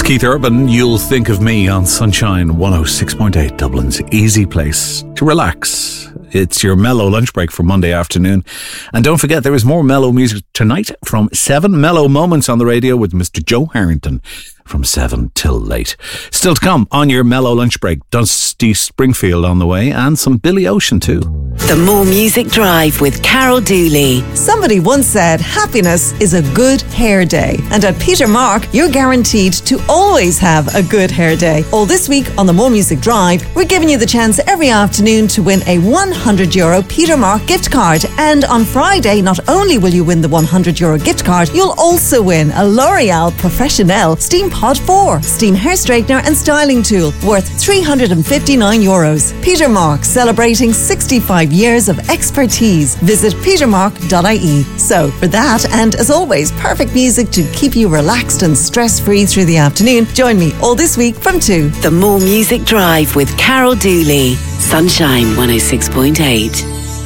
Keith Urban, You'll Think of Me on Sunshine 106.8, Dublin's easy place to relax. It's your mellow lunch break for Monday afternoon. And don't forget, there is more mellow music tonight from 7 mellow moments on the radio with Mr. Joe Harrington from 7 till late. Still to come on your mellow lunch break, Dusty Springfield on the way and some Billy Ocean too. The More Music Drive with Carol Dooley. Somebody once said happiness is a good hair day. And at Peter Mark, you're guaranteed to always have a good hair day. All this week on the More Music Drive, we're giving you the chance every afternoon to win a €100 Peter Mark gift card. And on Friday, not only will you win the €100 gift card, you'll also win a L'Oreal Professionnel Steam Pod 4 steam hair straightener and styling tool worth €359. Peter Mark, celebrating 65 years of expertise. Visit petermark.ie. So for that, and as always, perfect music to keep you relaxed and stress-free through the afternoon, join me all this week from 2. The More Music Drive with Carol Dooley. Sunshine 106.8.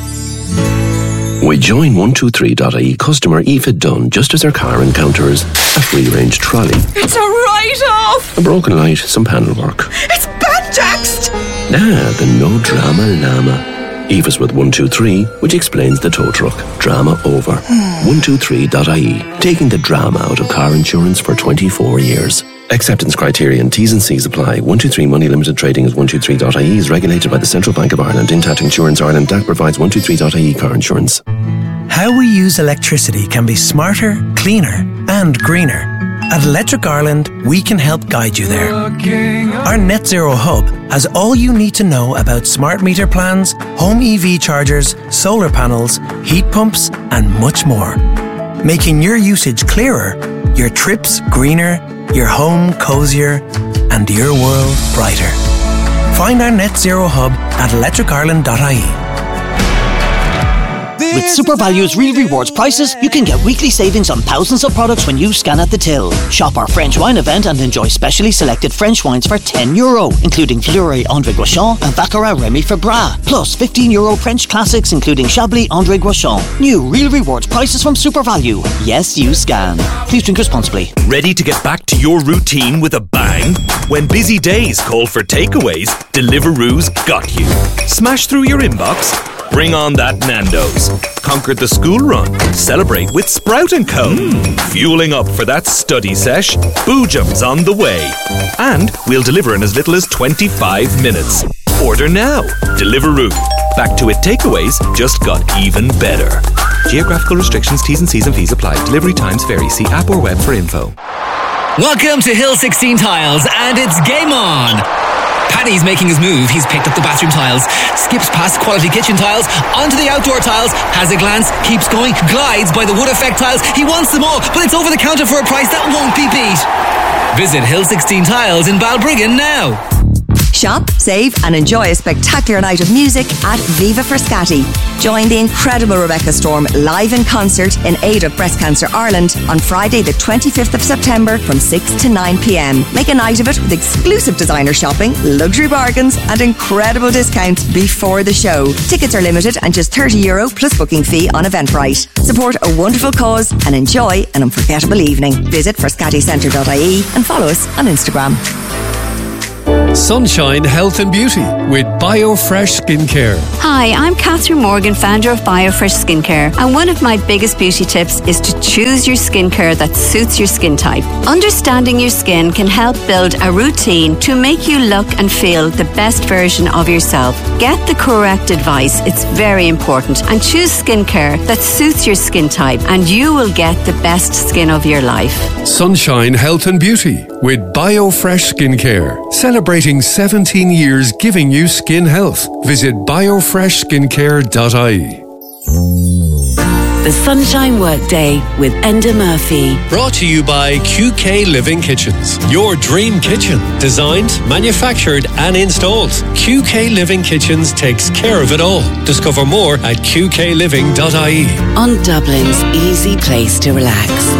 We join 123.ie customer Aoife Dunn just as her car encounters a free-range trolley. It's a write-off! A broken light, some panel work. It's banjaxed! The no drama llama. Aoife's with 123, which explains the tow truck. Drama over. 123.ie, taking the drama out of car insurance for 24 years. Acceptance criteria and T's and C's apply. 123 Money Limited Trading as 123.ie is regulated by the Central Bank of Ireland. Intact Insurance Ireland DAC provides 123.ie car insurance. How we use electricity can be smarter, cleaner and greener. At Electric Ireland, we can help guide you there. Our Net Zero Hub has all you need to know about smart meter plans, home EV chargers, solar panels, heat pumps and much more. Making your usage clearer, your trips greener, your home cozier and your world brighter. Find our Net Zero Hub at electricireland.ie. With SuperValue's Real Rewards prices, you can get weekly savings on thousands of products when you scan at the till. Shop our French wine event and enjoy specially selected French wines for €10, including Fleury André Guichon and Baccarat Remy Fabra. Plus €15 French classics, including Chablis André Guichon. New Real Rewards prices from SuperValue. Yes, you scan. Please drink responsibly. Ready to get back to your routine with a bang? When busy days call for takeaways, Deliveroo's got you. Smash through your inbox? Bring on that Nando's. Conquer the school run. Celebrate with Sprout & Co. Fueling up for that study sesh? Boojum's on the way. And we'll deliver in as little as 25 minutes. Order now. Deliveroo. Back to it takeaways just got even better. Geographical restrictions, T's and C's and fees apply. Delivery times vary. See app or web for info. Welcome to Hill 16 Tiles, and it's game on. Paddy's making his move. He's picked up the bathroom tiles, skips past quality kitchen tiles, onto the outdoor tiles, has a glance, keeps going, glides by the wood effect tiles. He wants them all, but it's over the counter for a price that won't be beat. Visit Hill 16 Tiles in Balbriggan now. Shop, save and enjoy a spectacular night of music at Viva Frascati. Join the incredible Rebecca Storm live in concert in aid of Breast Cancer Ireland on Friday the 25th of September from 6 to 9pm. Make a night of it with exclusive designer shopping, luxury bargains and incredible discounts before the show. Tickets are limited and just €30 plus booking fee on Eventbrite. Support a wonderful cause and enjoy an unforgettable evening. Visit frascaticentre.ie and follow us on Instagram. Sunshine Health and Beauty with BioFresh Skincare. Hi, I'm Catherine Morgan, founder of BioFresh Skincare, and one of my biggest beauty tips is to choose your skincare that suits your skin type. Understanding your skin can help build a routine to make you look and feel the best version of yourself. Get the correct advice, it's very important, and choose skincare that suits your skin type, and you will get the best skin of your life. Sunshine Health and Beauty with BioFresh Skincare. Celebrating 17 years giving you skin health. Visit biofreshskincare.ie. The Sunshine Workday with Enda Murphy. Brought to you by QK Living Kitchens. Your dream kitchen. Designed, manufactured and installed. QK Living Kitchens takes care of it all. Discover more at qkliving.ie. On Dublin's easy place to relax.